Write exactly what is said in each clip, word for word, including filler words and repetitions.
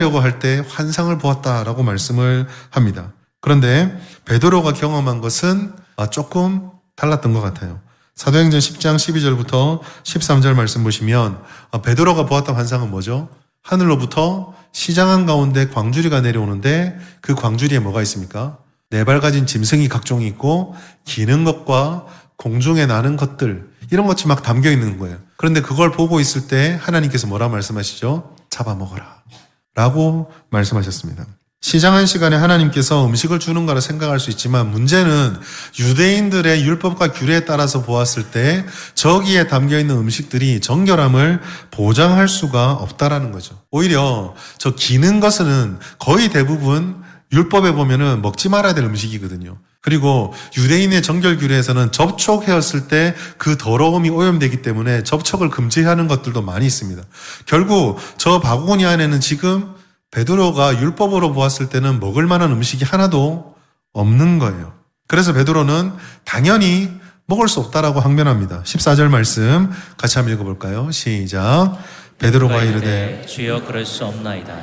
려고 할 때 환상을 보았다라고 말씀을 합니다. 그런데 베드로가 경험한 것은 조금 달랐던 것 같아요. 사도행전 십 장 십이 절부터 십삼 절 말씀 보시면 베드로가 보았던 환상은 뭐죠? 하늘로부터 시장한 가운데 광주리가 내려오는데 그 광주리에 뭐가 있습니까? 네 발 가진 짐승이 각종이 있고 기는 것과 공중에 나는 것들 이런 것이 막 담겨 있는 거예요. 그런데 그걸 보고 있을 때 하나님께서 뭐라 말씀하시죠? 잡아먹어라 라고 말씀하셨습니다. 시장한 시간에 하나님께서 음식을 주는 거라 생각할 수 있지만 문제는 유대인들의 율법과 규례에 따라서 보았을 때 저기에 담겨있는 음식들이 정결함을 보장할 수가 없다라는 거죠. 오히려 저 기는 것은 거의 대부분 율법에 보면은 먹지 말아야 될 음식이거든요. 그리고 유대인의 정결 규례에서는 접촉했을 때 그 더러움이 오염되기 때문에 접촉을 금지하는 것들도 많이 있습니다. 결국 저 바구니 안에는 지금 베드로가 율법으로 보았을 때는 먹을 만한 음식이 하나도 없는 거예요. 그래서 베드로는 당연히 먹을 수 없다라고 항변합니다. 십사 절 말씀 같이 한번 읽어볼까요? 시작. 베드로가 이르되 주여 그럴 수 없나이다.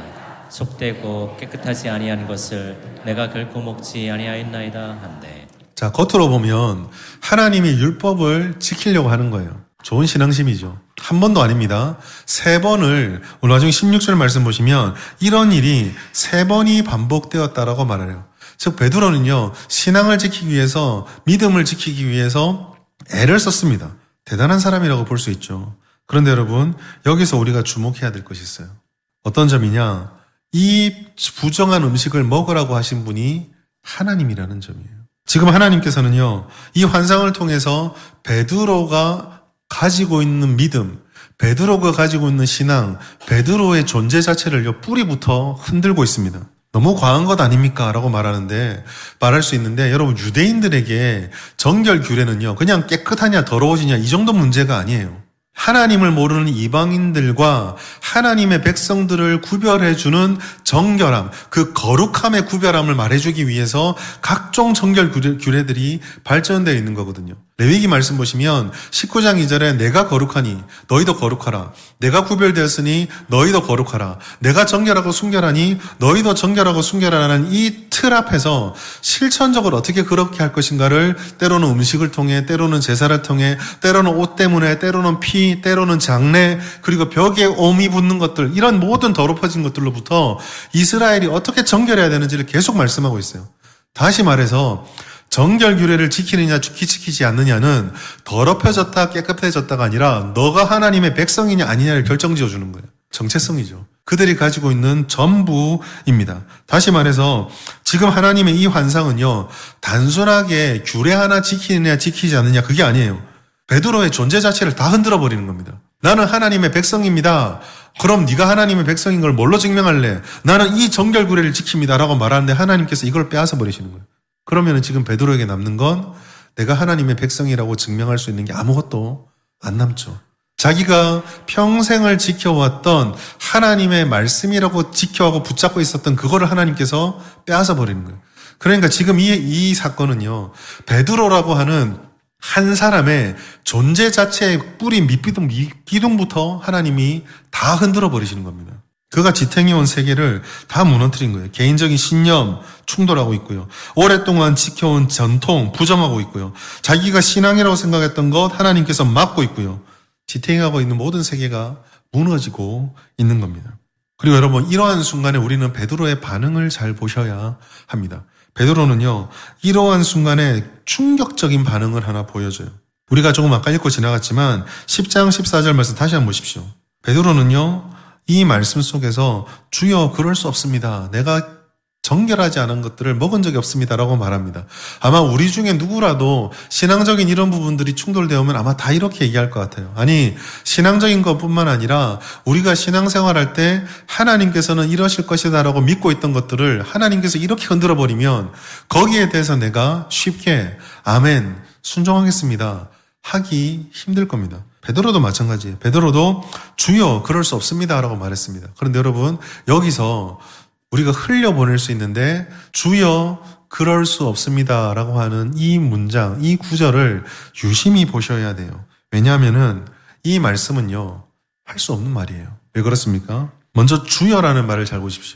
속되고 깨끗하지 아니한 것을 내가 결코 먹지 아니하였나이다 한데. 자, 겉으로 보면 하나님이 율법을 지키려고 하는 거예요. 좋은 신앙심이죠. 한 번도 아닙니다. 세 번을 오늘 나중에 십육 절 말씀 보시면 이런 일이 세 번이 반복되었다라고 말해요. 즉 베드로는요. 신앙을 지키기 위해서 믿음을 지키기 위해서 애를 썼습니다. 대단한 사람이라고 볼 수 있죠. 그런데 여러분 여기서 우리가 주목해야 될 것이 있어요. 어떤 점이냐? 이 부정한 음식을 먹으라고 하신 분이 하나님이라는 점이에요. 지금 하나님께서는요. 이 환상을 통해서 베드로가 가지고 있는 믿음, 베드로가 가지고 있는 신앙, 베드로의 존재 자체를요. 뿌리부터 흔들고 있습니다. 너무 과한 것 아닙니까? 라고 말하는데 말할 수 있는데 여러분 유대인들에게 정결 규례는요. 그냥 깨끗하냐 더러워지냐 이 정도 문제가 아니에요. 하나님을 모르는 이방인들과 하나님의 백성들을 구별해주는 정결함, 그 거룩함의 구별함을 말해주기 위해서 각종 정결 규례들이 발전되어 있는 거거든요. 레위기 말씀 보시면 십구 장 이 절에 내가 거룩하니 너희도 거룩하라. 내가 구별되었으니 너희도 거룩하라. 내가 정결하고 순결하니 너희도 정결하고 순결하라는 이 틀 앞에서 실천적으로 어떻게 그렇게 할 것인가를 때로는 음식을 통해, 때로는 제사를 통해, 때로는 옷 때문에, 때로는 피, 때로는 장례, 그리고 벽에 옴이 붙는 것들, 이런 모든 더럽어진 것들로부터 이스라엘이 어떻게 정결해야 되는지를 계속 말씀하고 있어요. 다시 말해서 정결 규례를 지키느냐 지키지 않느냐는 더럽혀졌다 깨끗해졌다가 아니라 너가 하나님의 백성이냐 아니냐를 결정지어 주는 거예요. 정체성이죠. 그들이 가지고 있는 전부입니다. 다시 말해서 지금 하나님의 이 환상은요. 단순하게 규례 하나 지키느냐 지키지 않느냐 그게 아니에요. 베드로의 존재 자체를 다 흔들어 버리는 겁니다. 나는 하나님의 백성입니다. 그럼 네가 하나님의 백성인 걸 뭘로 증명할래? 나는 이 정결 규례를 지킵니다. 라고 말하는데 하나님께서 이걸 빼앗아 버리시는 거예요. 그러면 지금 베드로에게 남는 건 내가 하나님의 백성이라고 증명할 수 있는 게 아무것도 안 남죠. 자기가 평생을 지켜왔던 하나님의 말씀이라고 지켜하고 붙잡고 있었던 그거를 하나님께서 빼앗아 버리는 거예요. 그러니까 지금 이, 이 사건은요. 베드로라고 하는 한 사람의 존재 자체의 뿌리 밑기둥, 밑기둥부터 하나님이 다 흔들어 버리시는 겁니다. 그가 지탱해온 세계를 다 무너뜨린 거예요. 개인적인 신념 충돌하고 있고요. 오랫동안 지켜온 전통 부정하고 있고요. 자기가 신앙이라고 생각했던 것 하나님께서 막고 있고요. 지탱하고 있는 모든 세계가 무너지고 있는 겁니다. 그리고 여러분 이러한 순간에 우리는 베드로의 반응을 잘 보셔야 합니다. 베드로는요. 이러한 순간에 충격적인 반응을 하나 보여줘요. 우리가 조금 아까 읽고 지나갔지만 십 장 십사 절 말씀 다시 한번 보십시오. 베드로는요. 이 말씀 속에서 주여 그럴 수 없습니다. 내가 정결하지 않은 것들을 먹은 적이 없습니다. 라고 말합니다. 아마 우리 중에 누구라도 신앙적인 이런 부분들이 충돌되면 아마 다 이렇게 얘기할 것 같아요. 아니 신앙적인 것뿐만 아니라 우리가 신앙생활할 때 하나님께서는 이러실 것이다 라고 믿고 있던 것들을 하나님께서 이렇게 흔들어버리면 거기에 대해서 내가 쉽게 아멘 순종하겠습니다 하기 힘들 겁니다. 베드로도 마찬가지예요. 베드로도 주여 그럴 수 없습니다 라고 말했습니다. 그런데 여러분 여기서 우리가 흘려보낼 수 있는데 주여 그럴 수 없습니다 라고 하는 이 문장, 이 구절을 유심히 보셔야 돼요. 왜냐하면은 이 말씀은요 할 수 없는 말이에요. 왜 그렇습니까? 먼저 주여라는 말을 잘 보십시오.